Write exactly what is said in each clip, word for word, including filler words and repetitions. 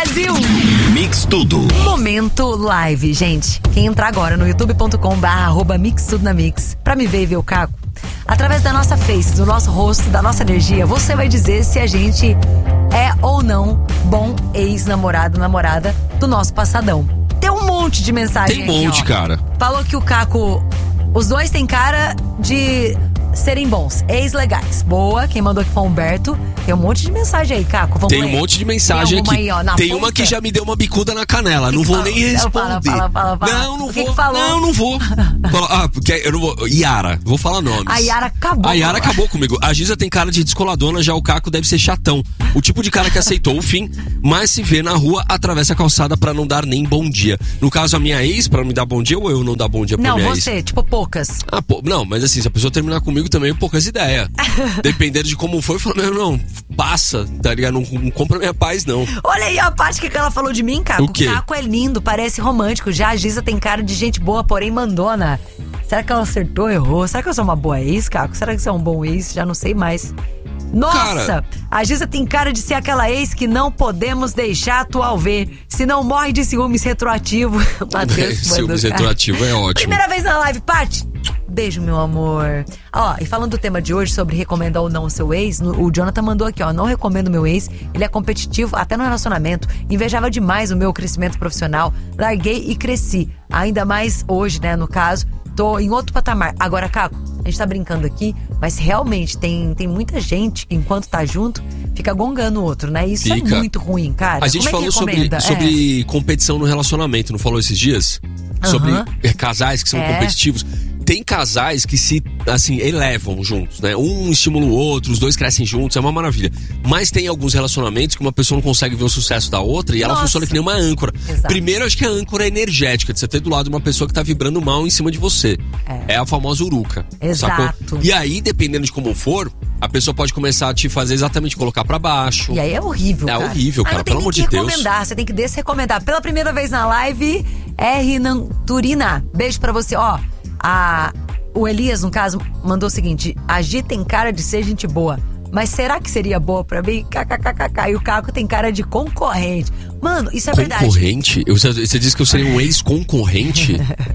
Brasil. Mix Tudo. Momento live, gente. Quem entrar agora no youtube ponto com barra arroba Mix Tudo na Mix pra me ver e ver o Caco, através da nossa face, do nosso rosto, da nossa energia, você vai dizer se a gente é ou não bom ex-namorado, namorada do nosso passadão. Tem um monte de mensagem Tem um monte, aqui, ó. cara. Falou que o Caco, os dois têm cara de serem bons, ex-legais. Boa, quem mandou aqui foi o Humberto. Tem um monte de mensagem aí, Caco. Vamos Tem ler. um monte de mensagem Tem aqui. Aí, ó, na Tem ponta. uma que já me deu uma bicuda na canela. Que não que vou fala? nem responder. Fala, fala, fala, fala. Não, não O vou. que que falou? Não, não vou. Fala, ah, porque eu não vou. Yara, vou falar nomes. A Yara acabou. A Yara acabou comigo. A Giza tem cara de descoladona, já o Caco deve ser chatão. O tipo de cara que aceitou o fim, mas se vê na rua, atravessa a calçada pra não dar nem bom dia. No caso, a minha ex, pra me dar bom dia, ou eu não dar bom dia pra Não, minha você, ex? tipo poucas. Ah, pô, não, mas assim, se a pessoa terminar comigo também, poucas ideias. Dependendo de como foi, eu falo, não, não, passa, tá ligado? Não, não compra minha paz, não. Olha aí a parte que ela falou de mim, Caco. O quê? O Caco é lindo, parece romântico. Já a Giza tem cara de gente boa, porém mandona. Será que ela acertou, errou? Será que eu sou uma boa ex, Caco? Será que você é um bom ex? Já não sei mais. Nossa, Cara, a Giza tem cara de ser aquela ex que não podemos deixar atual ver. Se não morre de ciúmes retroativo. Matheus, ciúmes retroativo é ótimo. Primeira vez na live, Paty. Beijo, meu amor. Ó, e falando do tema de hoje, sobre recomendar ou não o seu ex, no, o Jonathan mandou aqui, ó. Não recomendo meu ex, ele é competitivo, até no relacionamento. Invejava demais o meu crescimento profissional. Larguei e cresci. Ainda mais hoje, né, no caso. Tô em outro patamar. Agora, Caco, a gente tá brincando aqui, mas realmente tem, tem muita gente que enquanto tá junto, fica gongando o outro, né? Isso Fica. é muito ruim, cara. A gente Como é que falou sobre, recomenda? sobre competição no relacionamento, não falou esses dias? Aham. Sobre é, casais que são É. competitivos. Tem casais que se, assim, elevam juntos, né? Um estimula o outro, os dois crescem juntos, é uma maravilha. Mas tem alguns relacionamentos que uma pessoa não consegue ver o sucesso da outra e ela Nossa. funciona que nem uma âncora. Exato. Primeiro, acho que a âncora é energética, de você ter do lado uma pessoa que tá vibrando mal em cima de você. É. É a famosa uruca. Exato. Sacou? E aí, dependendo de como for, a pessoa pode começar a te fazer exatamente colocar pra baixo. E aí é horrível, É cara. horrível, cara, Aí não tem pelo nem amor que de Deus. recomendar, você tem que desrecomendar. Pela primeira vez na live, R. Nanturina. Beijo pra você. Ó, a, o Elias, no caso, mandou o seguinte: a Gi tem cara de ser gente boa, mas será que seria boa pra mim? KKKK. E o Caco tem cara de concorrente. Mano, isso é verdade. Concorrente? Eu- Você você disse que eu seria um ex-concorrente?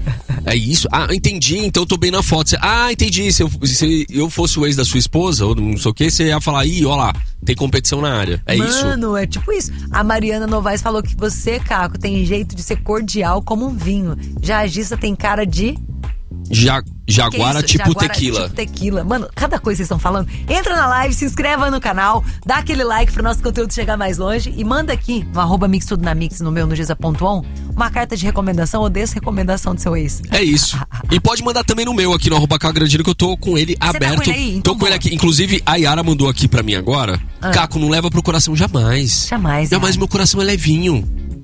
É isso? Ah, entendi, então eu tô bem na foto. Você- Ah, entendi. Se eu, se eu fosse o ex da sua esposa, ou não sei o que, você ia falar, ih, ó lá, tem competição na área. É isso? Mano, é tipo isso. A Mariana Novaes falou que você, Caco, tem jeito de ser cordial como um vinho. Já a Gissa tem cara de... Ja, Que jaguara isso? tipo Jaguara tequila. Tipo tequila. Mano, cada coisa que vocês estão falando. Entra na live, se inscreva no canal, dá aquele like pro nosso conteúdo chegar mais longe e manda aqui no arroba Mix Tudo na Mix, no meu, no giza ponto on, uma carta de recomendação ou desrecomendação do seu ex. É isso. E pode mandar também no meu aqui no arroba Cagrandino, que eu tô com ele tá aberto. com ele aí? Então tô com ele boa. aqui. Inclusive, a Yara mandou aqui pra mim agora. Ah. Caco, não leva pro coração jamais. Jamais, Jamais, Yara. meu coração é levinho.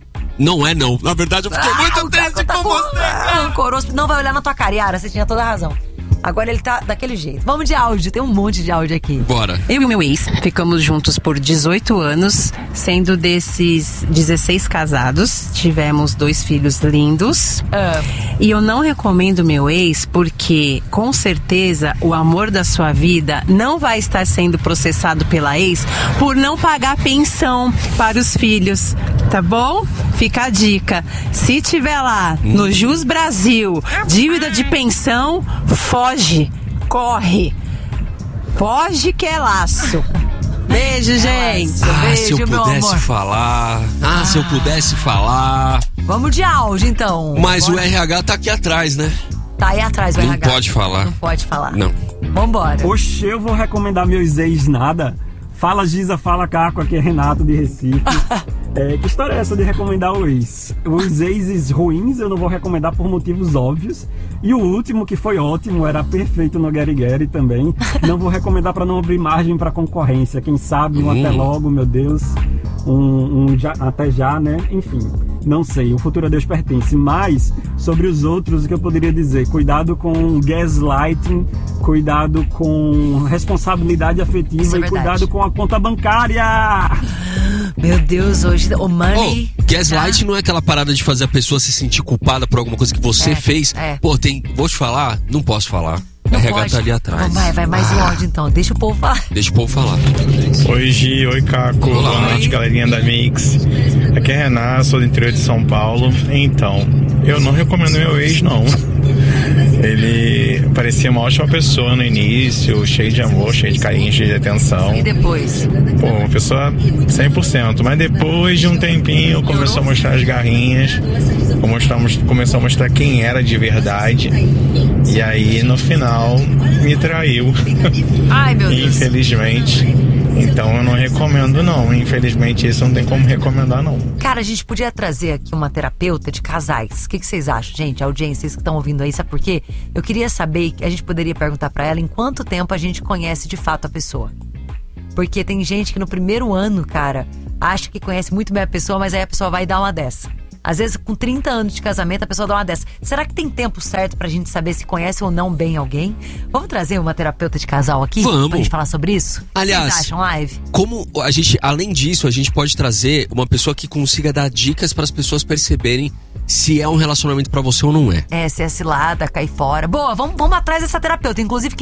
Não é, não. Na verdade, eu fiquei Ah, muito o triste Caco tá com com você. rancoroso. Não vai olhar na tua cara, Yara, você tinha toda a razão. Agora ele tá daquele jeito. Vamos de áudio, tem um monte de áudio aqui. Bora. Eu e o meu ex ficamos juntos por dezoito anos, sendo desses dezesseis casados. Tivemos dois filhos lindos. Ah. E eu não recomendo meu ex porque, com certeza, o amor da sua vida não vai estar sendo processado pela ex por não pagar pensão para os filhos, tá bom? Fica a dica. Se tiver lá no Jus Brasil dívida de pensão, foge, corre. Foge que é laço. Beijo, gente. Ah, Beijo, se eu meu pudesse amor. falar. Ah, se eu pudesse falar. Vamos de áudio, então. Mas Bora. o R H tá aqui atrás, né? Tá aí atrás o Não R H. pode falar. Não pode falar. Não. Vambora. Oxe, eu vou recomendar meus ex nada. Fala Giza, fala Caco, aqui é Renato de Recife. É, que história é essa de recomendar o ex? Os exes ruins eu não vou recomendar por motivos óbvios. E o último, que foi ótimo, era perfeito no Gary Gary também. Não vou recomendar para não abrir margem para concorrência. Quem sabe, um Hum. até logo, meu Deus. Um, um já, até já, né? Enfim, não sei, o futuro a Deus pertence. Mas, sobre os outros, o que eu poderia dizer? Cuidado com gaslighting, cuidado com responsabilidade afetiva Isso é e verdade. cuidado com a conta bancária. Meu Deus, hoje o money... Oh, gaslight não é aquela parada de fazer a pessoa se sentir culpada por alguma coisa que você É, fez. é. Pô, tem. Vou te falar? Não posso falar. Não R H pode. tá ali atrás. Então vai, vai mais um áudio então. Deixa o povo falar. Deixa o povo falar. Oi, Gi. Oi, Caco. Olá. Boa noite, galerinha da Mix. Aqui é Renato, sou do interior de São Paulo. Então, eu não recomendo meu ex, não. Ele parecia uma ótima pessoa no início, cheio de amor, cheio de carinho, cheio de atenção. E depois? Pô, uma pessoa cem por cento. Mas depois de um tempinho começou a mostrar as garrinhas, começou a mostrar quem era de verdade. E aí no final me traiu. Ai, meu Deus. Infelizmente. Então eu não recomendo não. Infelizmente isso não tem como recomendar não. Cara, a gente podia trazer aqui uma terapeuta de casais. O que, que vocês acham, gente? A audiência, vocês que estão ouvindo aí, sabe por quê? Eu queria saber, a gente poderia perguntar pra ela em quanto tempo a gente conhece de fato a pessoa. Porque tem gente que no primeiro ano, cara, acha que conhece muito bem a pessoa, mas aí a pessoa vai dar uma dessa. Às vezes, com trinta anos de casamento, a pessoa dá uma dessa. Será que tem tempo certo pra gente saber se conhece ou não bem alguém? Vamos trazer uma terapeuta de casal aqui? Vamos. Pra gente falar sobre isso? Aliás, vocês acham, live? Como a gente, além disso, a gente pode trazer uma pessoa que consiga dar dicas para as pessoas perceberem se é um relacionamento pra você ou não é. É, se é cilada, cai fora. Boa, vamos, vamos atrás dessa terapeuta. Inclusive,